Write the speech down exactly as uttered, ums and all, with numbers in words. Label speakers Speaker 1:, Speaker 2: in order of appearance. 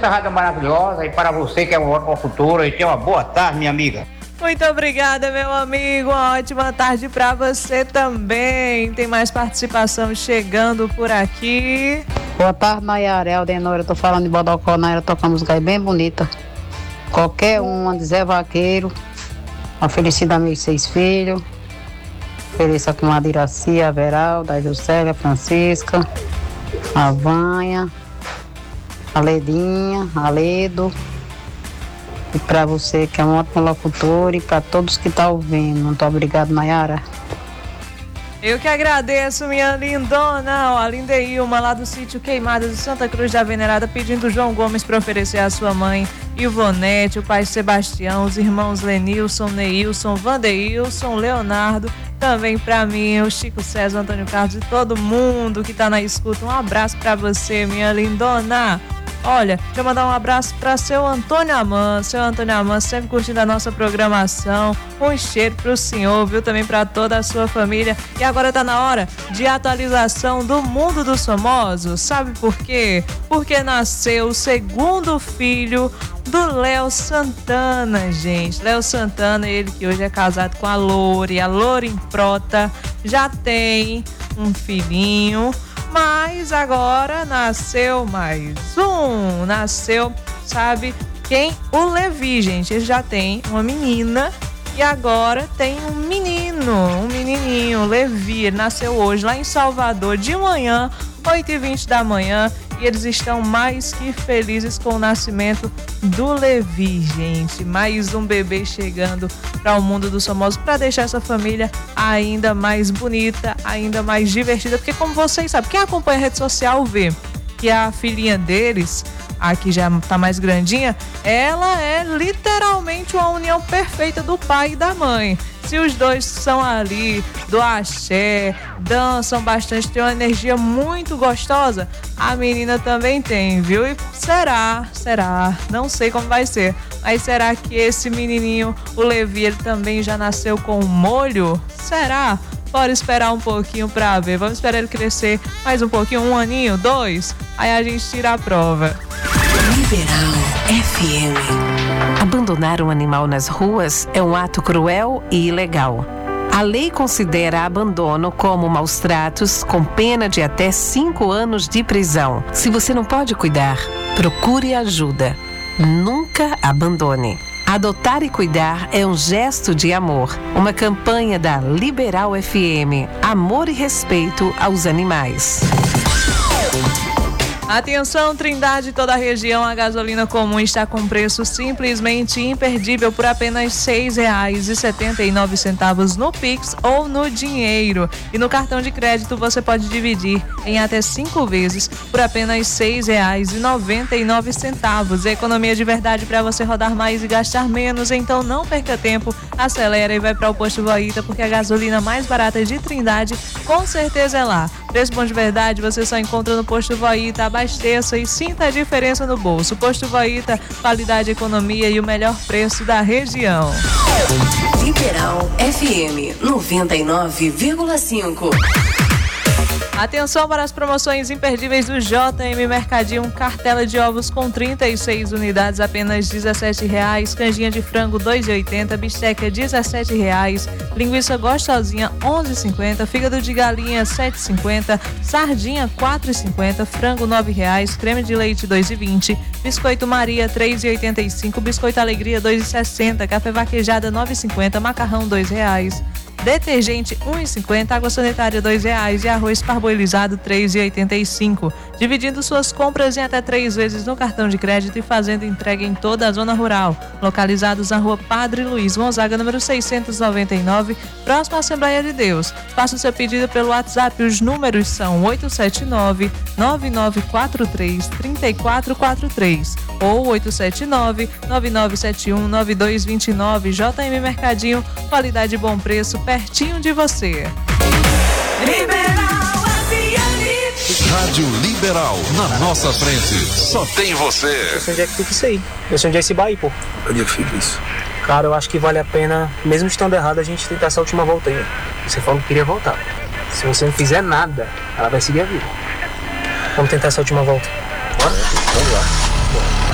Speaker 1: essa rádio maravilhosa e para você que é um ótimo futuro e tenha uma boa tarde, minha amiga.
Speaker 2: Muito obrigada, meu amigo. Uma ótima tarde para você também. Tem mais participação chegando por aqui.
Speaker 3: Boa tarde, Nayara. É Aldenora. Eu tô falando de Bodocó. Nayara toca música aí bem bonita. Qualquer uma de Zé Vaqueiro. A Felicidade, meus seis filhos. Feliz aqui, uma Iraci, a Veralda, a Juscelia, a Francisca, a Vanha, a Ledinha, a Ledo. E para você que é um ótimo locutor e para todos que estão ouvindo. Muito obrigado, Nayara.
Speaker 2: Eu que agradeço, minha lindona. Ó, a Lindeilma, lá do sítio Queimadas de Santa Cruz da Venerada, pedindo João Gomes para oferecer à sua mãe Ivonete, o pai Sebastião, os irmãos Lenilson, Neilson, Vandeilson, Leonardo, também para mim, o Chico César, o Antônio Carlos e todo mundo que tá na escuta. Um abraço para você, minha lindona. Olha, deixa eu mandar um abraço para seu Antônio Aman, seu Antônio Aman, sempre curtindo a nossa programação. Um cheiro pro senhor, viu? Também para toda a sua família. E agora tá na hora de atualização do mundo dos famosos. Sabe por quê? Porque nasceu o segundo filho do Léo Santana, gente. Léo Santana, ele que hoje é casado com a Lore, a Lore Improta, já tem um filhinho. Mas agora nasceu mais um, nasceu, sabe quem? O Levi, gente, ele já tem uma menina e agora tem um menino, um menininho, o Levi, ele nasceu hoje lá em Salvador de manhã, oito e vinte da manhã, e eles estão mais que felizes com o nascimento do Levi, gente. Mais um bebê chegando para o mundo dos famosos para deixar essa família ainda mais bonita, ainda mais divertida, porque como vocês sabem, quem acompanha a rede social vê que a filhinha deles, a que já tá mais grandinha, ela é literalmente uma união perfeita do pai e da mãe. Se os dois são ali do axé, dançam bastante, tem uma energia muito gostosa, a menina também tem, viu? E será, será, não sei como vai ser, mas será que esse menininho, o Levi, ele também já nasceu com molho? Será? Bora esperar um pouquinho pra ver. Vamos esperar ele crescer mais um pouquinho, um aninho, dois, aí a gente tira a prova.
Speaker 4: Liberal F M. Abandonar um animal nas ruas é um ato cruel e ilegal. A lei considera abandono como maus tratos, com pena de até cinco anos de prisão. Se você não pode cuidar, procure ajuda. Nunca abandone. Adotar e cuidar é um gesto de amor. Uma campanha da Liberal F M. Amor e respeito aos animais.
Speaker 2: Atenção, Trindade e toda a região, a gasolina comum está com preço simplesmente imperdível por apenas seis reais e setenta e nove centavos no Pix ou no dinheiro. E no cartão de crédito você pode dividir em até cinco vezes por apenas seis reais e noventa e nove centavos. Economia de verdade para você rodar mais e gastar menos, então não perca tempo, acelera e vai para o Posto Voita, porque a gasolina mais barata de Trindade com certeza é lá. Preço bom de verdade você só encontra no Posto Voita. Abasteça e sinta a diferença no bolso. Posto Voita, qualidade, economia e o melhor preço da região.
Speaker 4: Liberal F M noventa e nove vírgula cinco.
Speaker 2: Atenção para as promoções imperdíveis do J M Mercadinho. Cartela de ovos com trinta e seis unidades, apenas dezessete reais. Canjinha de frango, dois reais e oitenta centavos. Bisteca, dezessete reais. Linguiça gostosinha, onze reais e cinquenta centavos. Fígado de galinha, sete reais e cinquenta centavos. Sardinha, quatro reais e cinquenta centavos. Frango, nove reais. Creme de leite, dois reais e vinte centavos. Biscoito Maria, três reais e oitenta e cinco centavos. Biscoito Alegria, dois reais e sessenta centavos. Café vaquejada, nove reais e cinquenta centavos. Macarrão, dois reais. Detergente um real e cinquenta centavos, água sanitária dois reais e arroz parboilizado três reais e oitenta e cinco centavos. Dividindo suas compras em até três vezes no cartão de crédito e fazendo entrega em toda a zona rural. Localizados na rua Padre Luiz Gonzaga, número seiscentos e noventa e nove, próximo à Assembleia de Deus. Faça o seu pedido pelo WhatsApp, os números são oito sete nove, nove nove quatro três, três quatro quatro três ou oito sete nove, nove nove sete um, nove dois dois nove. J M Mercadinho, qualidade e bom preço, pertinho de você.
Speaker 5: Liberal F M.
Speaker 6: Rádio Liberal, na nossa frente, só tem você.
Speaker 7: Eu sei onde é que fica isso aí. Eu sei onde é esse bairro, pô.
Speaker 6: Onde é que fica isso?
Speaker 7: Cara, eu acho que vale a pena, mesmo estando errado, a gente tentar essa última volta aí. Você falou que queria voltar. Se você não fizer nada, ela vai seguir a vida. Vamos tentar essa última volta. Bora? Vamos lá. Bora.